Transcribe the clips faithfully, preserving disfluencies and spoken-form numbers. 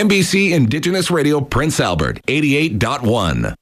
N B C Indigenous Radio Prince Albert, eighty-eight point one.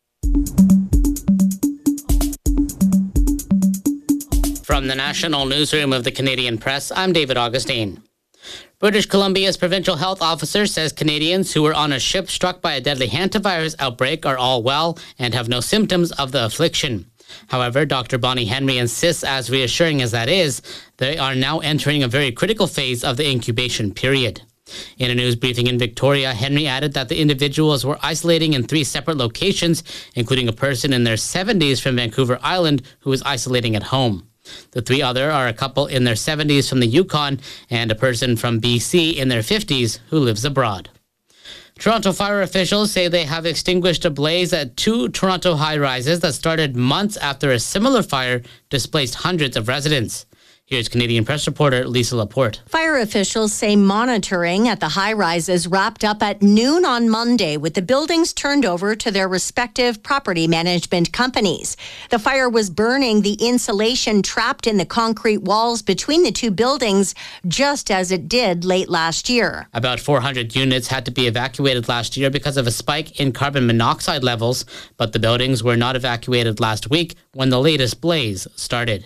From the National Newsroom of the Canadian Press, I'm David Augustine. British Columbia's provincial health officer says Canadians who were on a ship struck by a deadly hantavirus outbreak are all well and have no symptoms of the affliction. However, Doctor Bonnie Henry insists, as reassuring as that is, they are now entering a very critical phase of the incubation period. In a news briefing in Victoria, Henry added that the individuals were isolating in three separate locations, including a person in their seventies from Vancouver Island who was isolating at home. The three other are a couple in their seventies from the Yukon and a person from B C in their fifties who lives abroad. Toronto fire officials say they have extinguished a blaze at two Toronto high-rises that started months after a similar fire displaced hundreds of residents. Here's Canadian Press reporter Lisa Laporte. Fire officials say monitoring at the high-rises wrapped up at noon on Monday with the buildings turned over to their respective property management companies. The fire was burning the insulation trapped in the concrete walls between the two buildings, just as it did late last year. About four hundred units had to be evacuated last year because of a spike in carbon monoxide levels, but the buildings were not evacuated last week when the latest blaze started.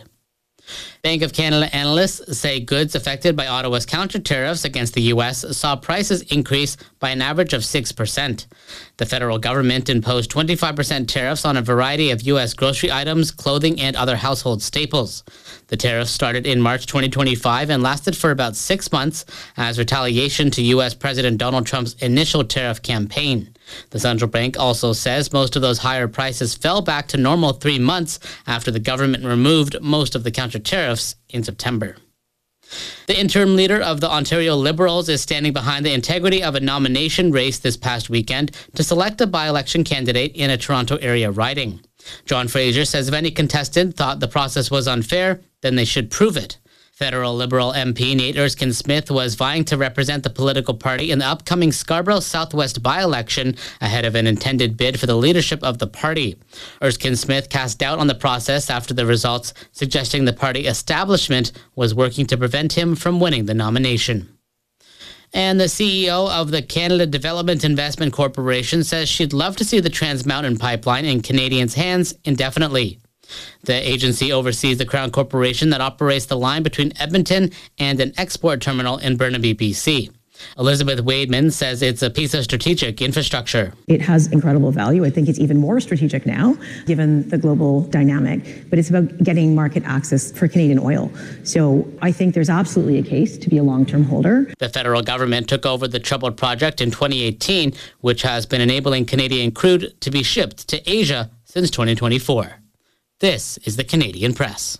Bank of Canada analysts say goods affected by Ottawa's counter-tariffs against the U S saw prices increase by an average of six percent. The federal government imposed twenty-five percent tariffs on a variety of U S grocery items, clothing, and other household staples. The tariffs started in March twenty twenty-five and lasted for about six months as retaliation to U S President Donald Trump's initial tariff campaign. The central bank also says most of those higher prices fell back to normal three months after the government removed most of the counter-tariffs in September. The interim leader of the Ontario Liberals is standing behind the integrity of a nomination race this past weekend to select a by-election candidate in a Toronto area riding. John Fraser says if any contestant thought the process was unfair, then they should prove it. Federal Liberal M P Nate Erskine-Smith was vying to represent the political party in the upcoming Scarborough Southwest by-election ahead of an intended bid for the leadership of the party. Erskine-Smith cast doubt on the process after the results, suggesting the party establishment was working to prevent him from winning the nomination. And the C E O of the Canada Development Investment Corporation says she'd love to see the Trans Mountain Pipeline in Canadians' hands indefinitely. The agency oversees the Crown Corporation that operates the line between Edmonton and an export terminal in Burnaby, B C. Elizabeth Wademan says it's a piece of strategic infrastructure. It has incredible value. I think it's even more strategic now, given the global dynamic. But it's about getting market access for Canadian oil. So I think there's absolutely a case to be a long-term holder. The federal government took over the troubled project in twenty eighteen, which has been enabling Canadian crude to be shipped to Asia since twenty twenty-four. This is the Canadian Press.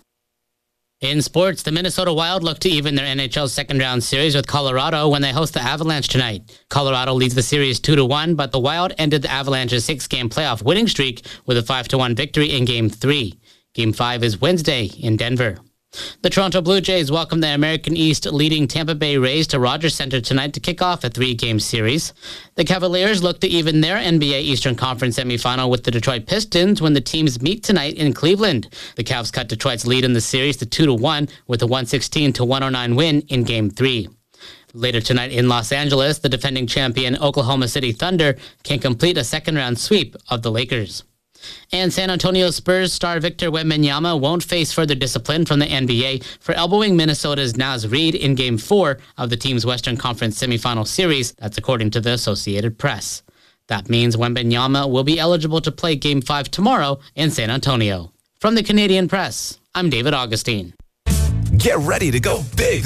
In sports, the Minnesota Wild look to even their N H L second-round series with Colorado when they host the Avalanche tonight. Colorado leads the series two to one, but the Wild ended the Avalanche's six-game playoff winning streak with a five to one victory in Game three. Game five is Wednesday in Denver. The Toronto Blue Jays welcome the American East leading Tampa Bay Rays to Rogers Centre tonight to kick off a three-game series. The Cavaliers look to even their N B A Eastern Conference semifinal with the Detroit Pistons when the teams meet tonight in Cleveland. The Cavs cut Detroit's lead in the series to two to one with a one sixteen to one oh nine win in Game three. Later tonight in Los Angeles, the defending champion Oklahoma City Thunder can complete a second-round sweep of the Lakers. And San Antonio Spurs star Victor Wembanyama won't face further discipline from the N B A for elbowing Minnesota's Naz Reid in Game four of the team's Western Conference semifinal series. That's according to the Associated Press. That means Wembanyama will be eligible to play Game five tomorrow in San Antonio. From the Canadian Press, I'm David Augustine. Get ready to go big